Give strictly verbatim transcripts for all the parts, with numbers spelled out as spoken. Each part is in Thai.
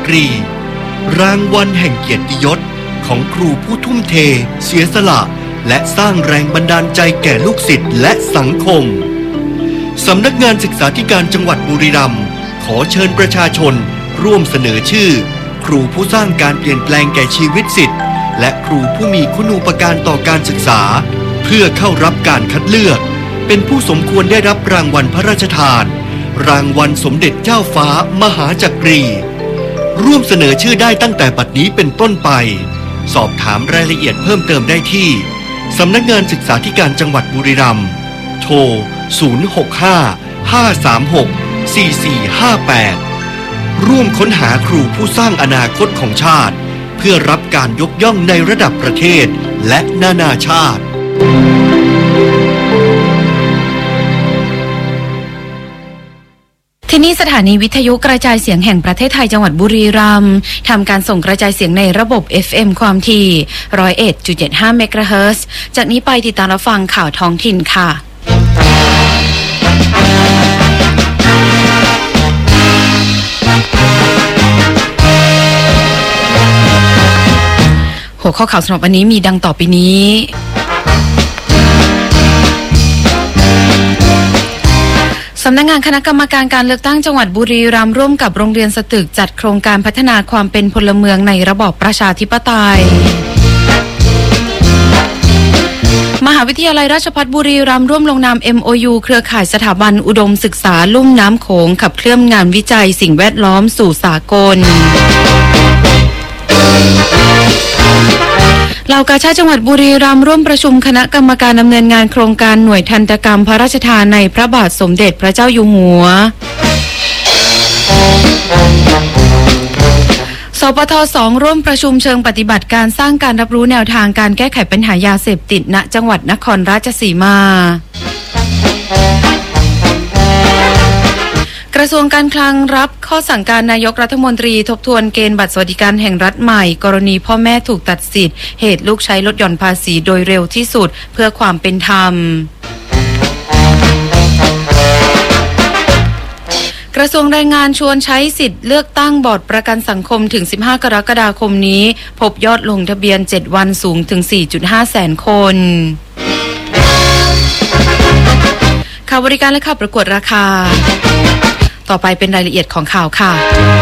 กรีรางวัลแห่งเกียรติยศของครูผู้ทุ่มเทเสียสละและสร้างแรงบันดาลใจแก่ลูกศิษย์และสังคมสำนักงานศึกษาธิการจังหวัดบุรีรัมย์ขอเชิญประชาชนร่วมเสนอชื่อครูผู้สร้างการเปลี่ยนแปลงแก่ชีวิตศิษย์และครูผู้มีคุณูปการต่อการศึกษาเพื่อเข้ารับการคัดเลือกเป็นผู้สมควรได้รับรางวัลพระราชทานรางวัลสมเด็จเจ้าฟ้ามหาจักรีร่วมเสนอชื่อได้ตั้งแต่บัดนี้เป็นต้นไปสอบถามรายละเอียดเพิ่มเติมได้ที่สำนักงานศึกษาธิการจังหวัดบุรีรัมย์โทรศูนย์ หก ห้า ห้า สาม หก สี่ สี่ ห้า แปดร่วมค้นหาครูผู้สร้างอนาคตของชาติเพื่อรับการยกย่องในระดับประเทศและนานาชาติที่นี่สถานีวิทยุกระจายเสียงแห่งประเทศไทยจังหวัดบุรีรัมย์ทำการส่งกระจายเสียงในระบบ เอฟ เอ็ม ความถี่ หนึ่งร้อยเอ็ดจุดเจ็ดห้า เมกะเฮิรตซ์ จากนี้ไปติดตามรับฟังข่าวท้องถิ่นค่ะหัวข้อข่าวสำหรับวันนี้มีดังต่อไปนี้สำนักงานคณะกรรมการการเลือกตั้งจังหวัดบุรีรัมย์ร่วมกับโรงเรียนสตึกจัดโครงการพัฒนาความเป็นพลเมืองในระบอบประชาธิปไตยมหาวิทยาลัยราชภัฏบุรีรัมย์ร่วมลงนาม เอ็ม โอ ยู เครือข่ายสถาบันอุดมศึกษาลุ่มน้ำโขงขับเคลื่อนงานวิจัยสิ่งแวดล้อมสู่สากลเหล่ากาชาดจังหวัดบุรีรัมย์ร่วมประชุมคณะกรรมการดำเนินงานโครงการหน่วยทันตกรรมพระราชทานในพระบาทสมเด็จพระเจ้าอยู่หัวสปท สอง ร่วมประชุมเชิงปฏิบัติการสร้างการรับรู้แนวทางการแก้ไขปัญหายาเสพติดณจังหวัดนครราชสีมากระทรวงการคลังรับข้อสั่งการนายกรัฐมนตรีทบทวนเกณฑ์บัตรสวัสดิการแห่งรัฐใหม่กรณีพ่อแม่ถูกตัดสิทธิ์เหตุลูกใช้ลดหย่อนภาษีโดยเร็วที่สุดเพื่อความเป็นธรรมกระทรวงแรงงานชวนใช้สิทธิ์เลือกตั้งบอร์ดประกันสังคมถึงสิบห้ากรกฎาคมนี้พบยอดลงทะเบียนเจ็ดวันสูงถึง สี่จุดห้า แสนคนข่าวบริการและข่าวประกวดราคาต่อไปเป็นรายละเอียดของข่าวค่ะ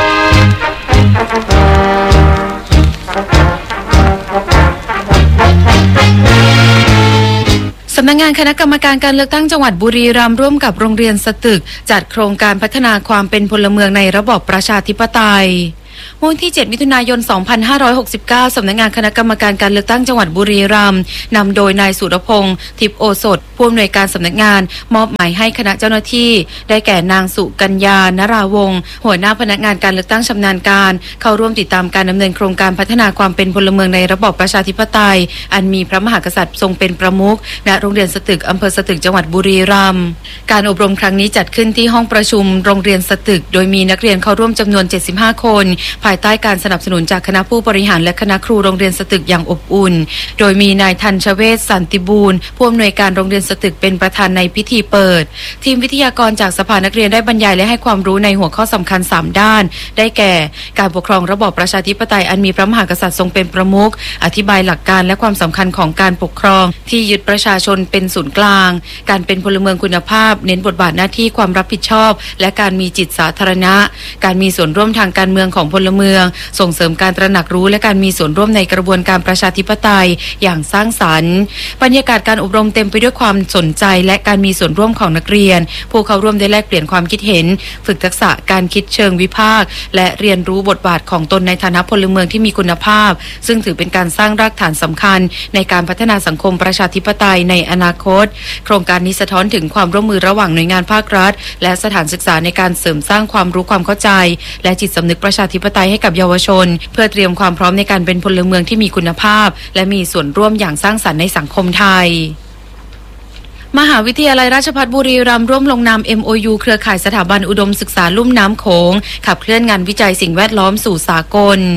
สำนักงานคณะกรรมการการเลือกตั้งจังหวัดบุรีรัมย์ร่วมกับโรงเรียนสตึกจัดโครงการพัฒนาความเป็นพลเมืองในระบอบประชาธิปไตยเมื่อวันที่เจ็ดมิถุนายนสองพันห้าร้อยหกสิบเก้าสำนักงานคณะกรรมการการเลือกตั้งจังหวัดบุรีรัมย์นำโดยนายสุรพงษ์ทิพย์โอสถผู้อำนวยการสำนักงานมอบหมายให้คณะเจ้าหน้าที่ได้แก่นางสุกัญญานราวงศ์หัวหน้าพนักงานการเลือกตั้งชำนาญการเข้าร่วมติดตามการดำเนินโครงการพัฒนาความเป็นพลเมืองในระบอบประชาธิปไตยอันมีพระมหากษัตริย์ทรงเป็นประมุขณโรงเรียนสตึกอำเภอสตึกจังหวัดบุรีรัมย์การอบรมครั้งนี้จัดขึ้นที่ห้องประชุมโรงเรียนสตึกโดยมีนักเรียนเข้าร่วมจำนวนเจ็ดสิบห้าคนภายใต้การสนับสนุนจากคณะผู้บริหารและคณะครูโรงเรียนสตึกอย่างอบอุ่นโดยมีนายธัญเวชสันติบูรณ์ผู้อำนวยการโรงเรียนสตึกเป็นประธานในพิธีเปิดทีมวิทยากรจากสภานักเรียนได้บรรยายและให้ความรู้ในหัวข้อสำคัญสามด้านได้แก่การปกครองระบอบประชาธิปไตยอันมีพระมหากษัตริย์ทรงเป็นประมุขอธิบายหลักการและความสำคัญของการปกครองที่ยึดประชาชนเป็นศูนย์กลางการเป็นพลเมืองคุณภาพเน้นบทบาทหน้าที่ความรับผิดชอบและการมีจิตสาธารณะการมีส่วนร่วมทางการเมืองของพลเมืองส่งเสริมการตระหนักรู้และการมีส่วนร่วมในกระบวนการประชาธิปไตยอย่างสร้างสรรค์บรรยากาศการอบรมเต็มไปด้วยความสนใจและการมีส่วนร่วมของนักเรียนผู้เข้าร่วมได้แลกเปลี่ยนความคิดเห็นฝึกทักษะการคิดเชิงวิพากษ์และเรียนรู้บทบาทของตนในฐานะพลเมืองที่มีคุณภาพซึ่งถือเป็นการสร้างรากฐานสำคัญในการพัฒนาสังคมประชาธิปไตยในอนาคตโครงการนี้สะท้อนถึงความร่วมมือระหว่างหน่วยงานภาครัฐและสถานศึกษาในการเสริมสร้างความรู้ความเข้าใจและจิตสำนึกประชาธิปไตยให้กับเยาวชนเพื่อเตรียมความพร้อมในการเป็นพลเมืองที่มีคุณภาพและมีส่วนร่วมอย่างสร้างสรรค์ในสังคมไทยมหาวิทยาลัยราชภัฏบุรีรัมย์ร่วมลงนาม เอ็ม โอ ยู เครือข่ายสถาบันอุดมศึกษาลุ่มน้ำโขงขับเคลื่อนงานวิจัยสิ่งแวดล้อมสู่สากล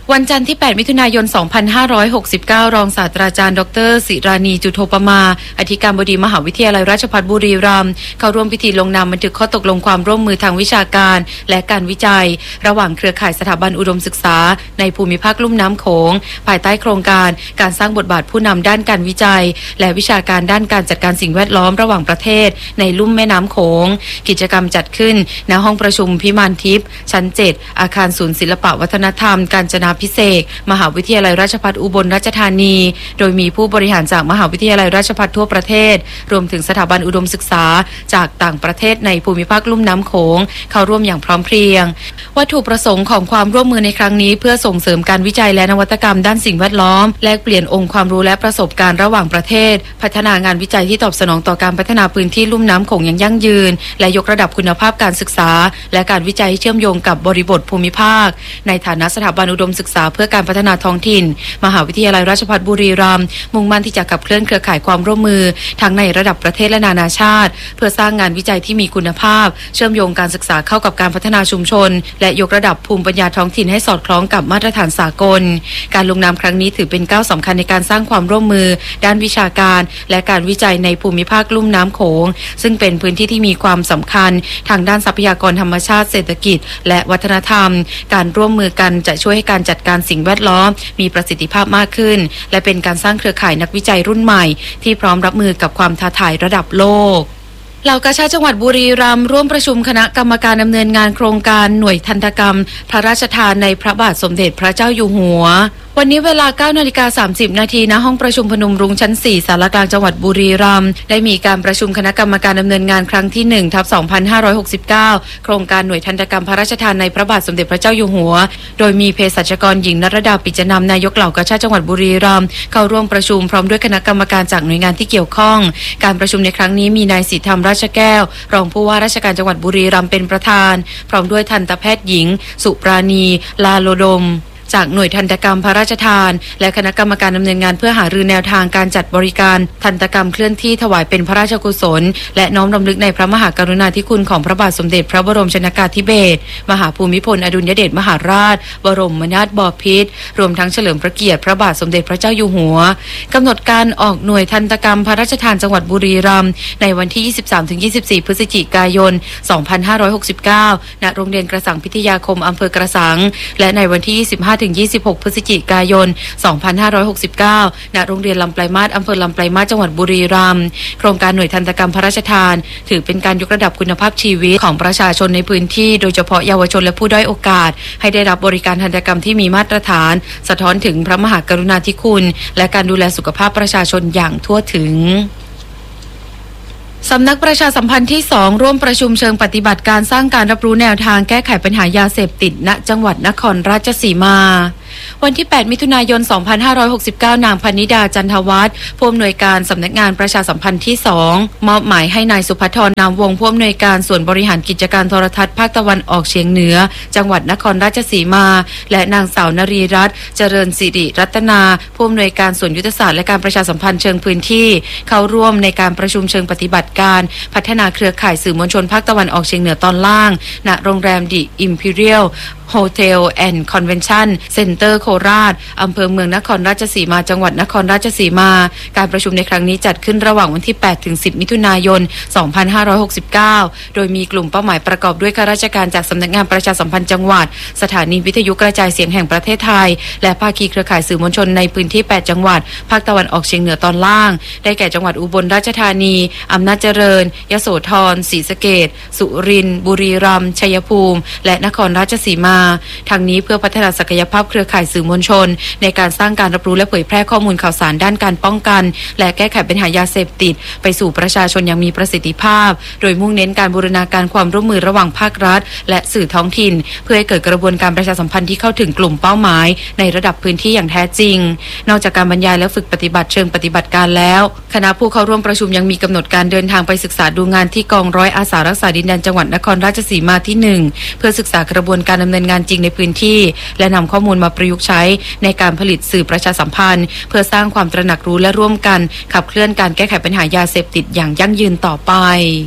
วันจันทร์ที่ แปด มิถุนายน สองพันห้าร้อยหกสิบเก้า รองศาสตราจารย์ดรศิรานีจุโทปมาอธิการบดีมหาวิทยาลัยราชภัฏบุรีรัมย์เข้าร่วมพิธีลงนามบันทึกข้อตกลงความร่วมมือทางวิชาการและการวิจัยระหว่างเครือข่ายสถาบันอุดมศึกษาในภูมิภาคลุ่มน้ำโขงภายใต้โครงการการสร้างบทบาทผู้นำด้านการวิจัยและวิชาการด้านการจัดการสิ่งแวดล้อมระหว่างประเทศในลุ่มแม่น้ำโขงกิจกรรมจัดขึ้นณห้องประชุมพิมานทิพย์ชั้นเจ็ดอาคารศูนย์ศิลปวัฒนธรรมกาญจนาภิเษกมหาวิทยาลัยราชภัฏอุบลราชธานีโดยมีผู้บริหารจากมหาวิทยาลัยราชภัฏทั่วประเทศรวมถึงสถาบันอุดมศึกษาจากต่างประเทศในภูมิภาคลุ่มน้ำโขงเข้าร่วมอย่างพร้อมเพรียงวัตถุประสงค์ของความร่วมมือในครั้งนี้เพื่อส่งเสริมการวิจัยและนวัตกรรมด้านสิ่งแวดล้อมแลกเปลี่ยนองค์ความรู้และประสบการณ์ระหว่างประเทศพัฒนางานวิจัยที่ตอบสนองต่อการพัฒนาพื้นที่ลุ่มน้ำโขงอย่างยั่งยืนและยกระดับคุณภาพการศึกษาและการวิจัยเชื่อมโยงกับบริบทภูมิภาคในฐานะสถาบันอุดมศึกษาเพื่อการพัฒนาท้องถิ่นมหาวิทยาลัยราชภัฏบุรีรัมย์มุ่งมั่นที่จะขับเคลื่อนเครือข่ายความร่วมมือทั้งในระดับประเทศและนานาชาติเพื่อสร้างงานวิจัยที่มีคุณภาพเชื่อมโยงการศึกษาเข้ากับการพัฒนาชุมชนและยกระดับภูมิปัญญาท้องถิ่นให้สอดคล้องกับมาตรฐานสากลการลงนามครั้งนี้ถือเป็นก้าวสำคัญในการสร้างความร่วมมือด้านวิชาการและการวิจัยในภูมิภาคลุ่มน้ำโขงซึ่งเป็นพื้นที่ที่มีความสำคัญทางด้านทรัพยากรธรรมชาติเศรษฐกิจและวัฒนธรรมการร่วมมือกันจะช่วยให้การจัดการสิ่งแวดล้อมมีประสิทธิภาพมากขึ้นและเป็นการสร้างเครือข่ายนักวิจัยรุ่นใหม่ที่พร้อมรับมือกับความท้าทายระดับโลกเหล่ากาชาดจังหวัดบุรีรัมย์ร่วมประชุมคณะกรรมการดำเนินงานโครงการหน่วยทันตกรรมพระราชทานในพระบาทสมเด็จพระเจ้าอยู่หัววันนี้เวลา เก้านาฬิกาสามสิบนาที ณ ห้องประชุมพนมรุ้งชั้น สี่ ศาลากลางจังหวัดบุรีรัมย์ได้มีการประชุมคณะกรรมการดำเนินงานครั้งที่ หนึ่งทับสองพันห้าร้อยหกสิบเก้า โครงการหน่วยทันตกรรมพระราชทานในพระบาทสมเด็จพระเจ้าอยู่หัวโดยมีเภสัชกรหญิงนรดาปิจนำนายกเหล่ากาชาดจังหวัดบุรีรัมย์เข้าร่วมประชุมพร้อมด้วยคณะกรรมการจากหน่วยงานที่เกี่ยวข้องการประชุมในครั้งนี้มีนายสิทธิธรรมราชแก้วรองผู้ว่าราชการจังหวัดบุรีรัมย์เป็นประธานพร้อมด้วยทันตแพทย์หญิงสุปราณีลาโลดมจากหน่วยทันตกรรมพระราชทานและคณะกรรมการดำเนินงานเพื่อหารือแนวทางการจัดบริการทันตกรรมเคลื่อนที่ถวายเป็นพระราชกุศลและน้อมรำลึกในพระมหากรุณาธิคุณของพระบาทสมเด็จพระบรมชนกาธิเบศรมหาภูมิพลอดุลยเดชมหาราชบรมนาถบพิตรรวมทั้งเฉลิมพระเกียรติพระบาทสมเด็จพระเจ้าอยู่หัวกำหนดการออกหน่วยทันตกรรมพระราชทานจังหวัดบุรีรัมย์ในวันที่ ยี่สิบสามถึงยี่สิบสี่ พฤศจิกายน สองพันห้าร้อยหกสิบเก้า ณ โรงเรียนกระสังพิทยาคมอำเภอกระสังและในวันที่ ยี่สิบห้าถึงยี่สิบหก พฤศจิกายน สองพันห้าร้อยหกสิบเก้า ณ โรงเรียนลำปลายมาศอำเภอลำปลายมาศจังหวัดบุรีรัมย์โครงการหน่วยทันตกรรมพระราชทานถือเป็นการยกระดับคุณภาพชีวิตของประชาชนในพื้นที่โดยเฉพาะเยาวชนและผู้ด้อยโอกาสให้ได้รับบริการทันตกรรมที่มีมาตรฐานสะท้อนถึงพระมหากรุณาธิคุณและการดูแลสุขภาพประชาชนอย่างทั่วถึงสำนักประชาสัมพันธ์ที่สองร่วมประชุมเชิงปฏิบัติการสร้างการรับรู้แนวทางแก้ไขปัญหายาเสพติดณจังหวัดนครราชสีมาวันที่ แปด มิถุนายน สองพันห้าร้อยหกสิบเก้า นางพนิดาจันทวัฒน์ผู้อำนวยการสำนักงานประชาสัมพันธ์ที่สองมอบหมายให้นายสุภัทรนามวงศ์ผู้อำนวยการส่วนบริหารกิจการโทรทัศน์ภาคตะวันออกเฉียงเหนือจังหวัดนครราชสีมาและนางสาวนรีรัตน์เจริญสิริรัตนาผู้อำนวยการส่วนยุทธศาสตร์และการประชาสัมพันธ์เชิงพื้นที่เข้าร่วมในการประชุมเชิงปฏิบัติการพัฒนาเครือข่ายสื่อมวลชนภาคตะวันออกเฉียงเหนือตอนล่างณโรงแรมดิอิมพีเรียลโฮเทลแอนด์คอนเวนชั่นเซ็นเตอร์โคราชอำเภอเมืองนครราชสีมาจังหวัดนครราชสีมาการประชุมในครั้งนี้จัดขึ้นระหว่างวันที่ แปดถึงสิบ มิถุนายน สองพันห้าร้อยหกสิบเก้า โดยมีกลุ่มเป้าหมายประกอบด้วยข้าราชการจากสำนักงานประชาสัมพันธ์จังหวัดสถานีวิทยุกระจายเสียงแห่งประเทศไทยและภาคีเครือข่ายสื่อมวลชนในพื้นที่ แปด จังหวัดภาคตะวันออกเฉียงเหนือตอนล่างได้แก่จังหวัดอุบลราชธานีอำนาจเจริญยโสธรศรีสะเกษสุรินทร์บุรีรัมย์ชัยภูมิและนครราชสีมาทางนี้เพื่อพัฒนาศักยภาพเครือข่ายสื่อมวลชนในการสร้างการรับรู้และเผยแพร่ข้อมูลข่าวสารด้านการป้องกันและแก้ไขปัญหายาเสพติดไปสู่ประชาชนอย่างมีประสิทธิภาพโดยมุ่งเน้นการบูรณาการความร่วมมือระหว่างภาครัฐและสื่อท้องถิ่นเพื่อให้เกิดกระบวนการประชาสัมพันธ์ที่เข้าถึงกลุ่มเป้าหมายในระดับพื้นที่อย่างแท้จริงนอกจากการบรรยายและฝึกปฏิบัติเชิงปฏิบัติการแล้วคณะผู้เข้าร่วมประชุมยังมีกำหนดการเดินทางไปศึกษาดูงานที่กองร้อยอาสารักษาดินแดนจังหวัดนครราชสีมาที่หนึ่งเพื่อศึกษากระบวนการดำเนินงานจริงในพื้นที่และนำข้อมูลมาประยุกต์ใช้ในการผลิตสื่อประชาสัมพันธ์เพื่อสร้างความตระหนักรู้และร่วมกันขับเคลื่อนการแก้ไขปัญหายาเสพติดอย่างยั่งยืนต่อไป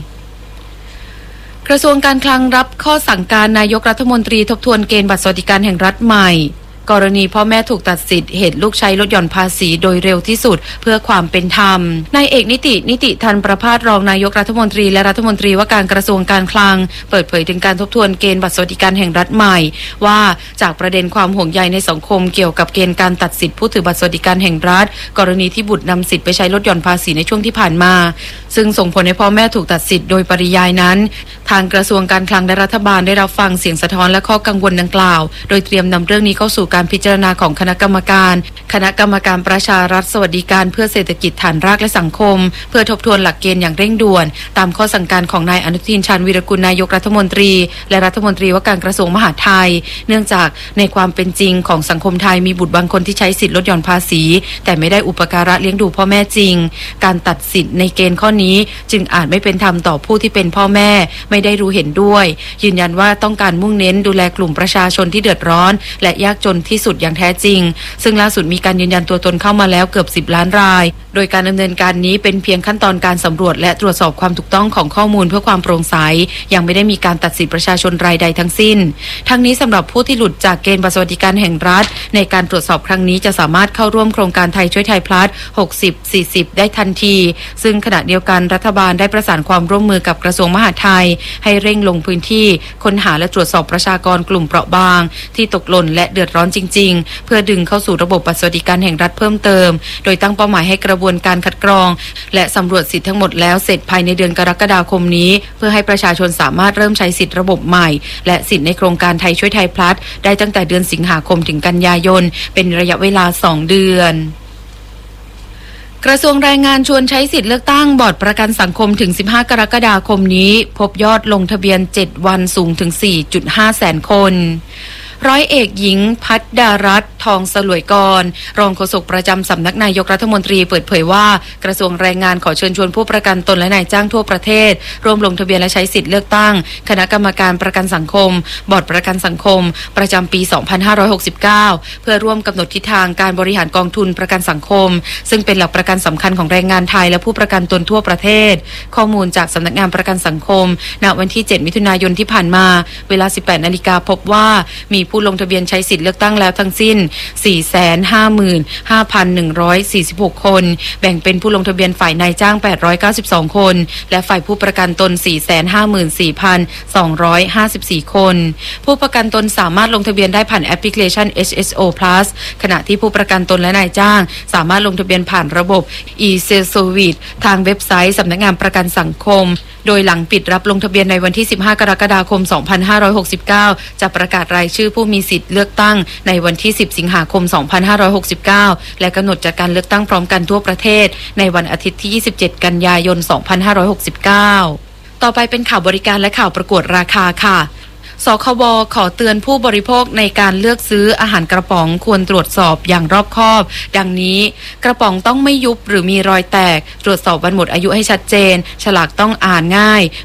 กระทรวงการคลังรับข้อสั่งการนายกรัฐมนตรีทบทวนเกณฑ์บัตรสวัสดิการแห่งรัฐใหม่กรณีพ่อแม่ถูกตัดสิทธิ์เหตุลูกใช้ลดหย่อนภาษีโดยเร็วที่สุดเพื่อความเป็นธรรมนายเอกนิตินิติธันประภาสรองนายกรัฐมนตรีและรัฐมนตรีว่าการกระทรวงการคลังเปิดเผยถึงการทบทวนเกณฑ์บัตรสวัสดิการแห่งรัฐใหม่ว่าจากประเด็นความห่วงใยในสังคมเกี่ยวกับเกณฑ์การตัดสิทธิผู้ถือบัตรสวัสดิการแห่งรัฐกรณีที่บุตรนำสิทธิ์ไปใช้ลดหย่อนภาษีในช่วงที่ผ่านมาซึ่งส่งผลให้พ่อแม่ถูกตัดสิทธิ์โดยปริยายนั้นทางกระทรวงการคลังและรัฐบาลได้รับฟังเสียงสะท้อนและข้อกังวลดังกล่าวโดยเตรียมนำเรื่องนี้เข้าสู่การพิจารณาของคณะกรรมการคณะกรรมการประชารัฐสวัสดิการเพื่อเศรษฐกิจฐานรากและสังคมเพื่อทบทวนหลักเกณฑ์อย่างเร่งด่วนตามข้อสั่งการของนายอนุทินชาญวีรกุลนายกรัฐมนตรีและรัฐมนตรีว่าการกระทรวงมหาดไทยเนื่องจากในความเป็นจริงของสังคมไทยมีบุตรบางคนที่ใช้สิทธิลดหย่อนภาษีแต่ไม่ได้อุปการะเลี้ยงดูพ่อแม่จริงการตัดสิทธิ์ในเกณฑ์ข้อนี้จึงอาจไม่เป็นธรรมต่อผู้ที่เป็นพ่อแม่ไม่ได้รู้เห็นด้วยยืนยันว่าต้องการมุ่งเน้นดูแลกลุ่มประชาชนที่เดือดร้อนและยากจนที่สุดอย่างแท้จริงซึ่งล่าสุดมีการยืนยันตัวตนเข้ามาแล้วเกือบสิบล้านรายโดยการดำเนินการนี้เป็นเพียงขั้นตอนการสำรวจและตรวจสอบความถูกต้องของข้อมูลเพื่อความโปร่งใสยังไม่ได้มีการตัดสิทธิประชาชนรายใดทั้งสิ้นทั้งนี้สำหรับผู้ที่หลุดจากเกณฑ์บัตรสวัสดิการแห่งรัฐในการตรวจสอบครั้งนี้จะสามารถเข้าร่วมโครงการไทยช่วยไทยพลัสหกสิบ สี่สิบได้ทันทีซึ่งขณะเดียวกันรัฐบาลได้ประสานความร่วมมือกับกระทรวงมหาดไทยให้เร่งลงพื้นที่ค้นหาและตรวจสอบประชากรกลุ่มเปราะบางที่ตกหล่นและเดือดร้อนจริงๆเพื่อดึงเข้าสู่ระบบบัตรสวัสดิการแห่งรัฐเพิ่มเติมโดยตั้งเป้าหมายให้กระบวนการคัดกรองและสำรวจสิทธิ์ทั้งหมดแล้วเสร็จภายในเดือนกรกฎาคมนี้เพื่อให้ประชาชนสามารถเริ่มใช้สิทธิระบบใหม่และสิทธิในโครงการไทยช่วยไทยพลัสได้ตั้งแต่เดือนสิงหาคมถึงกันยายนเป็นระยะเวลาสองเดือนกระทรวงแรงงานชวนใช้สิทธิเลือกตั้งบอร์ดประกันสังคมถึงสิบห้ากรกฎาคมนี้พบยอดลงทะเบียนเจ็ดวันสูงถึง สี่จุดห้า แสนคนร้อยเอกหญิงพัฒดารัตน์ทองสลวยกรรองโฆษกประจำสำนักนายกรัฐมนตรีเปิดเผยว่ากระทรวงแรงงานขอเชิญชวนผู้ประกันตนและนายจ้างทั่วประเทศร่วมลงทะเบียนและใช้สิทธิเลือกตั้งคณะกรรมการประกันสังคมบอร์ดประกันสังคมประจำปี สองพันห้าร้อยหกสิบเก้า เพื่อร่วมกำหนดทิศทางการบริหารกองทุนประกันสังคมซึ่งเป็นหลักประกันสำคัญของแรงงานไทยและผู้ประกันตนทั่วประเทศข้อมูลจากสำนักงานประกันสังคมณวันที่เจ็ดมิถุนายนที่ผ่านมาเวลา สิบแปดนาฬิกาพบว่ามีผู้ลงทะเบียนใช้สิทธิเลือกตั้งแล้วทั้งสิ้น สี่แสนห้าหมื่นห้าพันหนึ่งร้อยสี่สิบหก คนแบ่งเป็นผู้ลงทะเบียนฝ่ายนายจ้างแปดร้อยเก้าสิบสองคนและฝ่ายผู้ประกันตน สี่แสนห้าหมื่นสี่พันสองร้อยห้าสิบสี่ คนผู้ประกันตนสามารถลงทะเบียนได้ผ่านแอปพลิเคชัน เอช เอส โอ Plus ขณะที่ผู้ประกันตนและนายจ้างสามารถลงทะเบียนผ่านระบบ e-Service ทางเว็บไซต์สำนักงานประกันสังคมโดยหลังปิดรับลงทะเบียนในวันที่สิบห้ากรกฎาคมสองพันห้าร้อยหกสิบเก้าจะประกาศรายชื่อผู้มีสิทธิ์เลือกตั้งในวันที่สิบสิงหาคมสองพันห้าร้อยหกสิบเก้าและกำหนดจัดการเลือกตั้งพร้อมกันทั่วประเทศในวันอาทิตย์ที่ยี่สิบเจ็ดกันยายนสองพันห้าร้อยหกสิบเก้าต่อไปเป็นข่าวบริการและข่าวประกวดราคาค่ะสคบขอเตือนผู้บริโภคในการเลือกซื้ออาหารกระป๋องควรตรวจสอบอย่างรอบคอบดังนี้กระป๋องต้องไม่ยุบหรือมีรอยแตกตรวจสอบวันหมดอายุให้ชัดเจนฉลากต้องอ่านง่าย